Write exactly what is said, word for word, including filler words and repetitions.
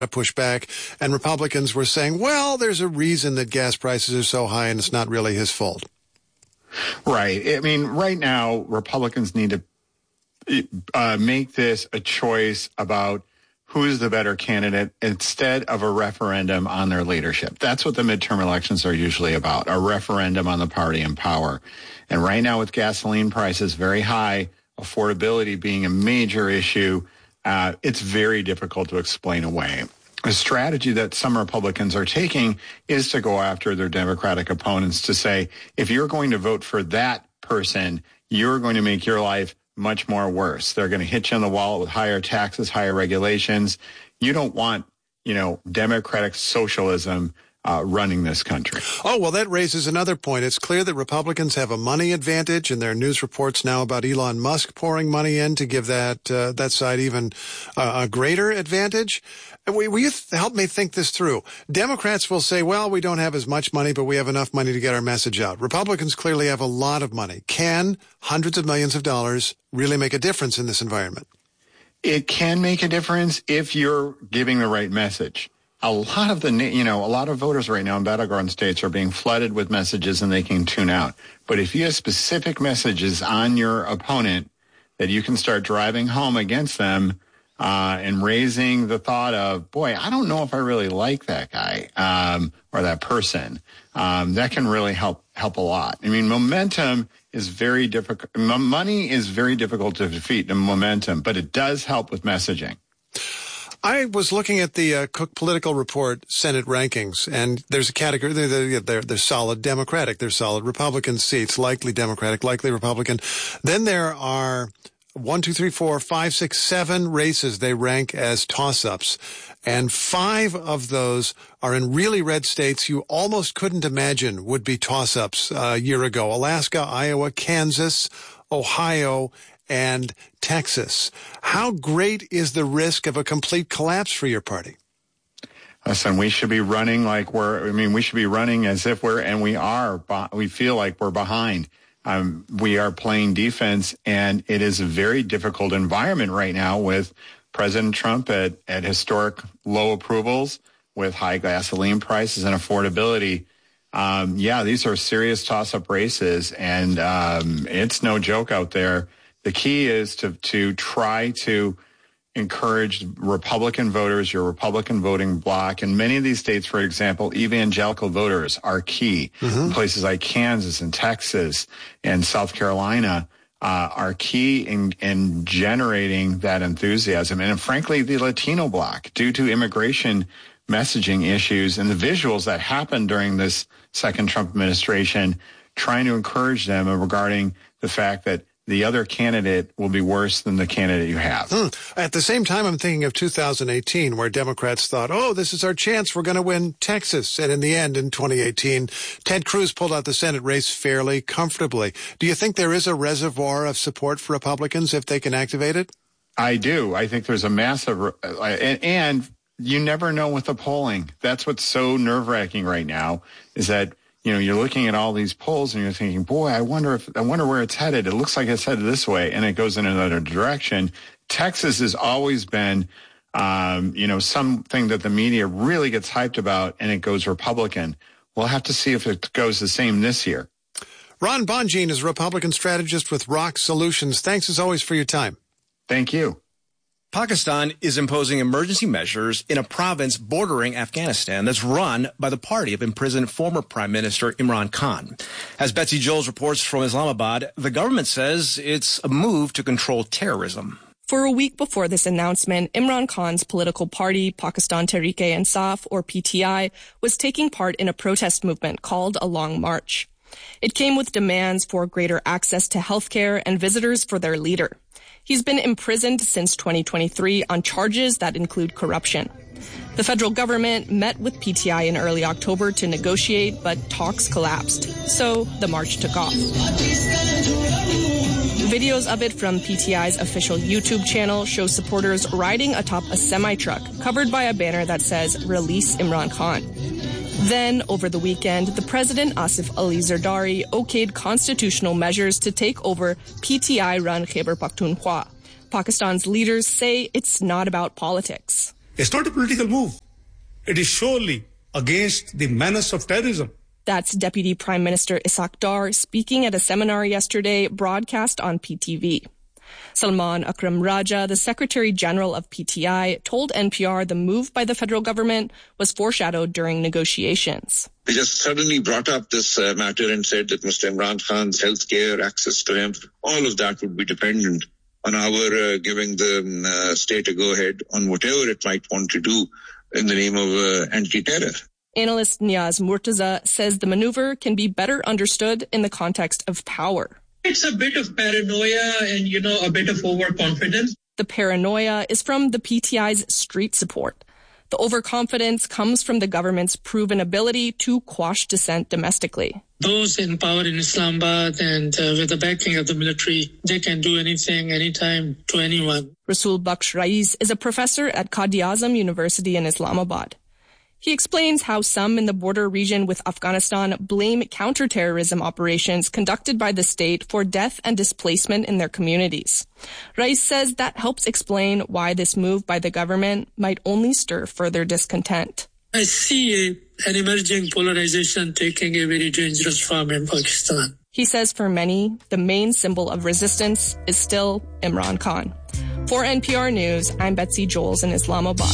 to push back, and Republicans were saying, well, there's a reason that gas prices are so high and it's not really his fault. Right. I mean, right now, Republicans need to uh, make this a choice about who's the better candidate instead of a referendum on their leadership. That's what the midterm elections are usually about, a referendum on the party in power. And right now with gasoline prices very high, affordability being a major issue, uh, it's very difficult to explain away. The strategy that some Republicans are taking is to go after their Democratic opponents to say, if you're going to vote for that person, you're going to make your life much more worse. They're going to hit you in the wallet with higher taxes, higher regulations. You don't want, you know, democratic socialism uh, running this country. Oh, well, that raises another point. It's clear that Republicans have a money advantage, and there are news reports now about Elon Musk pouring money in to give that uh, that side even uh, a greater advantage. Will you th- help me think this through? Democrats will say, well, we don't have as much money, but we have enough money to get our message out. Republicans clearly have a lot of money. Can hundreds of millions of dollars really make a difference in this environment? It can make a difference if you're giving the right message. A lot of the, you know, a lot of voters right now in battleground states are being flooded with messages and they can tune out. But if you have specific messages on your opponent that you can start driving home against them, Uh, and raising the thought of, boy, I don't know if I really like that guy um, or that person. Um, that can really help help a lot. I mean, momentum is very difficult. Money is very difficult to defeat in momentum, but it does help with messaging. I was looking at the uh, Cook Political Report Senate rankings, and there's a category, they're, they're, they're solid Democratic, they're solid Republican seats, likely Democratic, likely Republican. Then there are One, two, three, four, five, six, seven races they rank as toss-ups. And five of those are in really red states you almost couldn't imagine would be toss-ups uh, a year ago. Alaska, Iowa, Kansas, Ohio, and Texas. How great is the risk of a complete collapse for your party? Listen, we should be running like we're, I mean, we should be running as if we're, and we are, we feel like we're behind. Um, we are playing defense, and it is a very difficult environment right now with President Trump at, at historic low approvals, with high gasoline prices and affordability. Um, yeah, these are serious toss-up races, and um, it's no joke out there. The key is to to try to encourage Republican voters, your Republican voting bloc. In many of these states, for example, evangelical voters are key. Mm-hmm. Places like Kansas and Texas and South Carolina uh, are key in, in generating that enthusiasm. And frankly, the Latino bloc, due to immigration messaging issues and the visuals that happened during this second Trump administration, trying to encourage them regarding the fact that the other candidate will be worse than the candidate you have. Hmm. At the same time, I'm thinking of two thousand eighteen, where Democrats thought, oh, this is our chance. We're going to win Texas. And in the end, in twenty eighteen, Ted Cruz pulled out the Senate race fairly comfortably. Do you think there is a reservoir of support for Republicans if they can activate it? I do. I think there's a massive, uh, and, and you never know with the polling. That's what's so nerve-wracking right now, is that, you know, you're looking at all these polls and you're thinking, boy, I wonder if, I wonder where it's headed. It looks like it's headed this way, and it goes in another direction. Texas has always been, um, you know, something that the media really gets hyped about, and it goes Republican. We'll have to see if it goes the same this year. Ron Bonjean is a Republican strategist with Rock Solutions. Thanks as always for your time. Thank you. Pakistan is imposing emergency measures in a province bordering Afghanistan that's run by the party of imprisoned former Prime Minister Imran Khan. As Betsy Jones reports from Islamabad, the government says it's a move to control terrorism. For a week before this announcement, Imran Khan's political party, Pakistan Tehreek-e-Insaf, or P T I, was taking part in a protest movement called a Long March. It came with demands for greater access to healthcare and visitors for their leader. He's been imprisoned since twenty twenty-three on charges that include corruption. The federal government met with P T I in early October to negotiate, but talks collapsed. So the march took off. Videos of it from P T I's official YouTube channel show supporters riding atop a semi-truck covered by a banner that says, "Release Imran Khan." Then, over the weekend, the president, Asif Ali Zardari, okayed constitutional measures to take over P T I-run Khyber Pakhtunkhwa. Pakistan's leaders say it's not about politics. It's not a political move. It is surely against the menace of terrorism. That's Deputy Prime Minister Ishaq Dar speaking at a seminar yesterday, broadcast on P T V. Salman Akram Raja, the Secretary General of P T I, told N P R the move by the federal government was foreshadowed during negotiations. They just suddenly brought up this uh, matter and said that Mister Imran Khan's health care, access to him, all of that would be dependent on our uh, giving the uh, state a go-ahead on whatever it might want to do in the name of uh, anti-terror. Analyst Niaz Murtaza says the maneuver can be better understood in the context of power. It's a bit of paranoia and, you know, a bit of overconfidence. The paranoia is from the P T I's street support. The overconfidence comes from the government's proven ability to quash dissent domestically. Those in power in Islamabad and uh, with the backing of the military, they can do anything, anytime, to anyone. Rasul Baksh Rais is a professor at Quaid-e-Azam University in Islamabad. He explains how some in the border region with Afghanistan blame counterterrorism operations conducted by the state for death and displacement in their communities. Rais says that helps explain why this move by the government might only stir further discontent. I see a, an emerging polarization taking a very dangerous form in Pakistan. He says for many, the main symbol of resistance is still Imran Khan. For N P R News, I'm Betsy Joels in Islamabad.